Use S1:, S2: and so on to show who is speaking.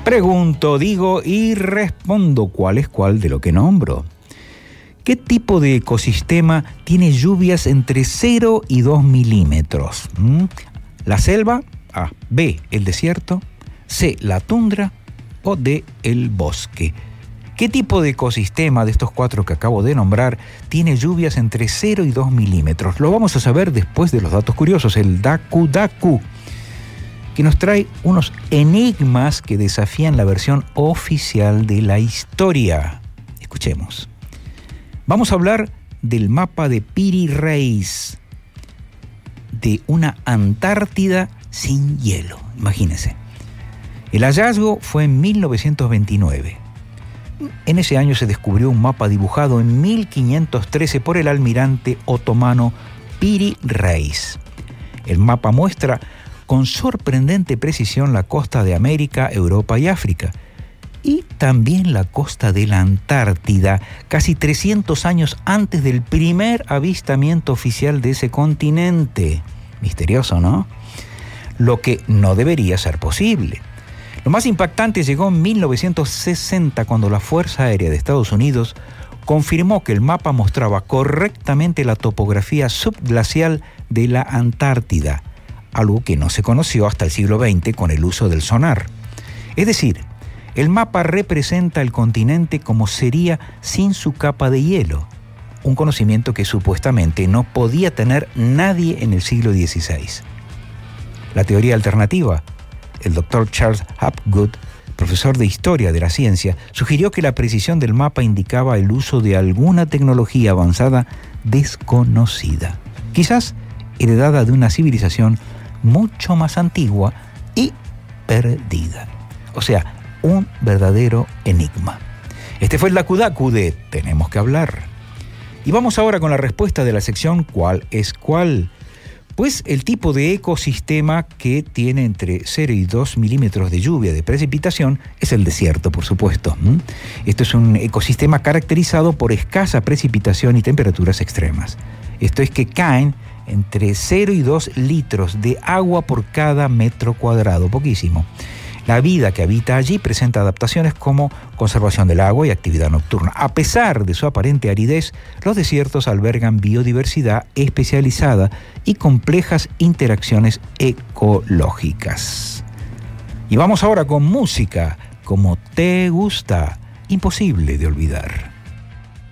S1: Pregunto, digo y respondo cuál es cuál de lo que nombro. ¿Qué tipo de ecosistema tiene lluvias entre 0 y 2 milímetros? ¿La selva? A. B. El desierto. C. La tundra. O D. El bosque. ¿Qué tipo de ecosistema de estos 4 que acabo de nombrar tiene lluvias entre 0 y 2 milímetros? Lo vamos a saber después de los datos curiosos, el Daku Daku, que nos trae unos enigmas que desafían la versión oficial de la historia. Escuchemos. Vamos a hablar del mapa de Piri Reis, de una Antártida sin hielo. Imagínense. El hallazgo fue en 1929. En ese año se descubrió un mapa dibujado en 1513 por el almirante otomano Piri Reis. El mapa muestra con sorprendente precisión la costa de América, Europa y África, y también la costa de la Antártida, casi 300 años antes del primer avistamiento oficial de ese continente. Misterioso, ¿no? Lo que no debería ser posible. Lo más impactante llegó en 1960, cuando la Fuerza Aérea de Estados Unidos confirmó que el mapa mostraba correctamente la topografía subglacial de la Antártida, algo que no se conoció hasta el siglo XX con el uso del sonar. Es decir, el mapa representa el continente como sería sin su capa de hielo, un conocimiento que supuestamente no podía tener nadie en el siglo XVI. La teoría alternativa, el Dr. Charles Hapgood, profesor de Historia de la Ciencia, sugirió que la precisión del mapa indicaba el uso de alguna tecnología avanzada desconocida, quizás heredada de una civilización mucho más antigua y perdida. O sea, un verdadero enigma. Este fue el Daku Daku de Tenemos que hablar. Y vamos ahora con la respuesta de la sección ¿Cuál es cuál? Pues el tipo de ecosistema que tiene entre 0 y 2 milímetros de lluvia de precipitación es el desierto, por supuesto. Esto es un ecosistema caracterizado por escasa precipitación y temperaturas extremas. Esto es que caen entre 0 y 2 litros de agua por cada metro cuadrado, poquísimo. La vida que habita allí presenta adaptaciones como conservación del agua y actividad nocturna. A pesar de su aparente aridez, los desiertos albergan biodiversidad especializada y complejas interacciones ecológicas. Y vamos ahora con música, como te gusta, imposible de olvidar.